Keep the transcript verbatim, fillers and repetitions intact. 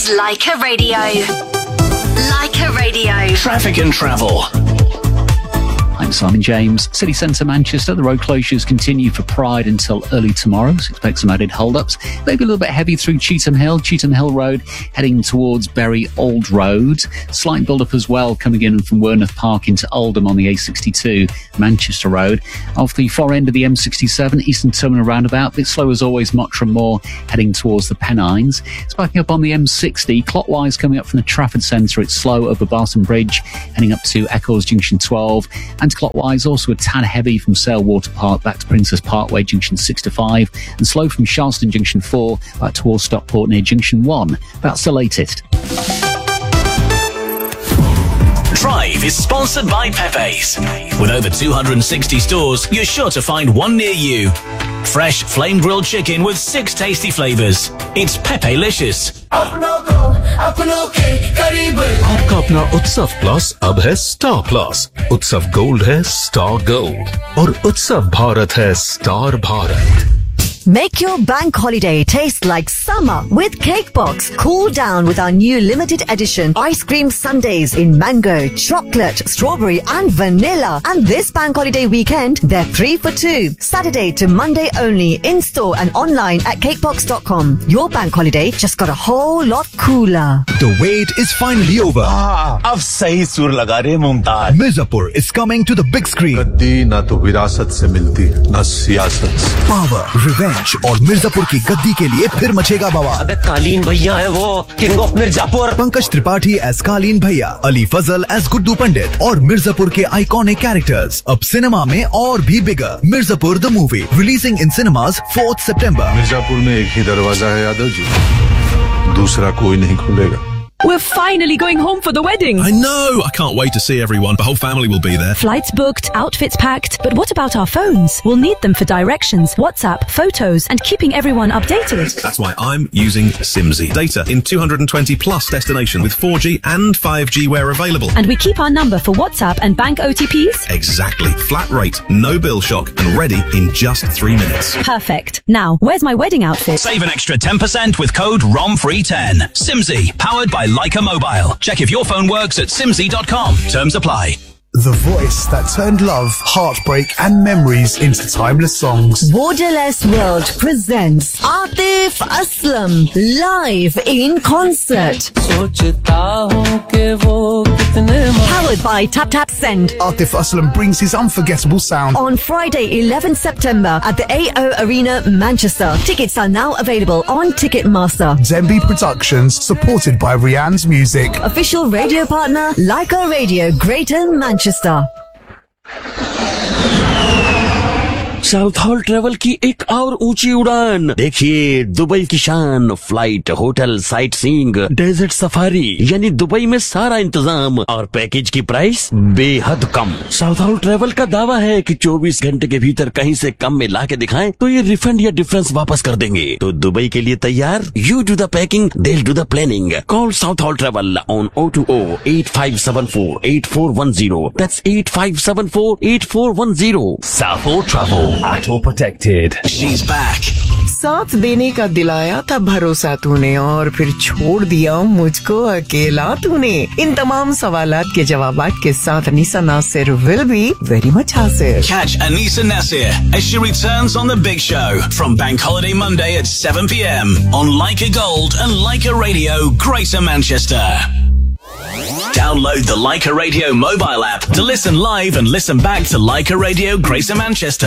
is Leica Radio. Leica Radio. Traffic and travel. I'm Simon James. City centre Manchester, the road closures continue for Pride until early tomorrow, so expect some added hold-ups. Maybe a little bit heavy through Cheetham Hill, Cheetham Hill Road, heading towards Bury Old Road. Slight build-up as well coming in from Werneth Park into Oldham on the A sixty-two, Manchester Road. Off the far end of the M sixty-seven, Eastern Terminal roundabout, a bit slow as always, Mottram Moor, heading towards the Pennines. Spiking up on the M sixty, clockwise coming up from the Trafford Centre, it's slow over Barton Bridge, heading up to Eccles Junction twelve, and clockwise also a tad heavy from Sale Water Park back to Princess Parkway Junction six to five, and slow from Charleston Junction four back towards Stockport near Junction one. That's the latest. Drive is sponsored by Pepe's. With over two hundred sixty stores, you're sure to find one near you. Fresh flame grilled chicken with six tasty flavors. It's Pepe-licious. आपका अपना उत्सव plus अब है star plus. उत्सव gold है star gold और उत्सव भारत है star Bharat. Make your bank holiday taste like summer with Cakebox. Cool down with our new limited edition ice cream sundaes in mango, chocolate, strawberry and vanilla. And this bank holiday weekend, they're three for two. Saturday to Monday only, in-store and online at cakebox dot com. Your bank holiday just got a whole lot cooler. The wait is finally over. Ah, अब सही सुर लगा रहे Mumtaz. Mirzapur is coming to the big screen. गद्दी ना तो विरासत से मिलती, ना सियासत से. Power, revenge और मिर्जापुर की गद्दी के लिए फिर मचेगा बवाल. अबे कालीन भैया है वो, king of Mirzapur. Pankaj Tripathi as कालीन भैया, अली फजल एज गुड्डू पंडित और मिर्जापुर के आइकॉनिक कैरेक्टर्स अब सिनेमा में और भी बिगर. Mirzapur the movie releasing in cinemas fourth सितंबर. मिर्जापुर में एक ही दरवाजा है यादव जी, दूसरा कोई नहीं खुलेगा. We're finally going home for the wedding. I know! I can't wait to see everyone. The whole family will be there. Flights booked, outfits packed. But what about our phones? We'll need them for directions, WhatsApp, photos, and keeping everyone updated. That's why I'm using Simsy. Data in two hundred twenty plus destinations with four G and five G where available. And we keep our number for WhatsApp and bank O T Ps? Exactly. Flat rate, no bill shock, and ready in just three minutes. Perfect. Now, where's my wedding outfit? Save an extra ten percent with code R O M free ten. Simsy, powered by Leica Mobile. Check if your phone works at simsy dot com. Terms apply. The voice that turned love, heartbreak and memories into timeless songs. Borderless World presents Atif Aslam live in concert. Powered by Tap Tap Send. Atif Aslam brings his unforgettable sound. On Friday, eleventh September at the A O Arena, Manchester. Tickets are now available on Ticketmaster. Demby Productions, supported by Rianne's Music. Official radio partner, Leica Radio, Greater Manchester. South hall travel की एक और ऊंची उड़ान. देखिए Dubai की शान, flight, hotel, sight seeing, desert safari, यानी Dubai में सारा इंतजाम और पैकेज की प्राइस बेहद कम. साउथ हॉल ट्रेवल का दावा है कि चौबीस घंटे के भीतर कहीं से कम में ला के दिखाएं तो ये रिफंड या डिफरेंस वापस कर देंगे. तो दुबई के लिए तैयार? You do the packing, they'll do the planning. Call South Hall Travel on zero two zero eight five seven four eight four one zero. That's eight five seven four eight four one zero. South Hall Travel. Auto protected. She's back. साथ देने का दिलाया था भरोसा तूने और फिर छोड़ दिया मुझको अकेला तूने. इन तमाम सवालात के जवाबात के साथ Anisa Nasir will be very much हाजिर. Catch Anisa Nasir as she returns on The Big Show from Bank Holiday Monday at seven p m on Leica Gold and Leica Radio, Greater Manchester. Download the Leica Radio mobile app to listen live and listen back to Leica Radio, Greater Manchester.